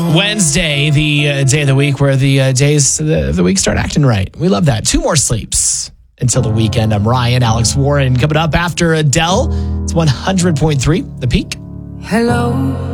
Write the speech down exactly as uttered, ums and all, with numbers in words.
Wednesday, the uh, day of the week where the uh, days of the, of the week start acting right. We love that. Two more sleeps until the weekend. I'm Ryan, Alex Warren. Coming up after Adele, it's one hundred point three, The Peak. Hello.